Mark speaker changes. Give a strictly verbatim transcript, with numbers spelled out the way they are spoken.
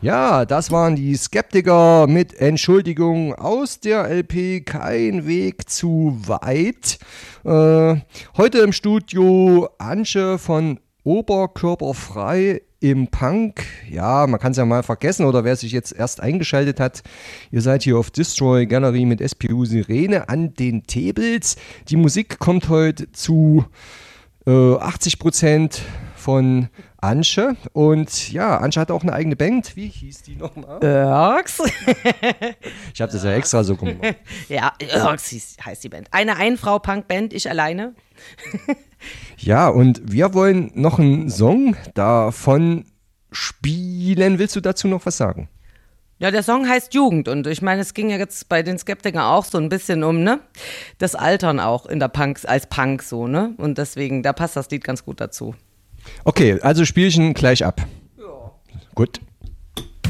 Speaker 1: Ja, das waren die Skeptiker mit Entschuldigung aus der L P Kein Weg zu weit. Äh, heute im Studio Antje von Oberkörperfrei im Punk. Ja, man kann es ja mal vergessen, oder wer sich jetzt erst eingeschaltet hat, ihr seid hier auf Destroy Gallery mit S P U Sirene an den Tables. Die Musik kommt heute zu äh, achtzig Prozent von Antje. Und ja, Antje hat auch eine eigene Band. Wie hieß die nochmal?
Speaker 2: Irks.
Speaker 1: Ich habe das ja extra so gemacht.
Speaker 2: Ja, Irks heißt die Band. Eine Ein-Frau-Punk-Band, ich alleine.
Speaker 1: Ja, und wir wollen noch einen Song davon spielen. Willst du dazu noch was sagen?
Speaker 2: Ja, der Song heißt Jugend und ich meine, es ging ja jetzt bei den Skeptikern auch so ein bisschen um, ne, das Altern auch in der Punks, als Punk so, ne, und deswegen, da passt das Lied ganz gut dazu.
Speaker 1: Okay, also Spielchen gleich ab. Ja. Gut.